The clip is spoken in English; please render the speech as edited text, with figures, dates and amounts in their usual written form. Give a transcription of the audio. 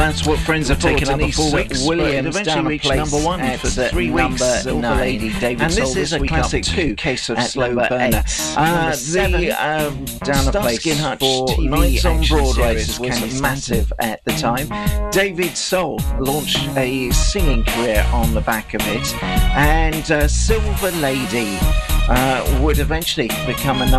That's what Friends have taken up for 4 weeks. Williams It down eventually a reached place number 1 at for 3 weeks. number 9. Lady David And this Soul is a week up classic 2 case of at slow number burner. 8. Number 7, down a place Starsky and Hutch for TV Nights on action Broadway series was came massive at the time. David Soul launched a singing career on the back of it, and Silver Lady would eventually become a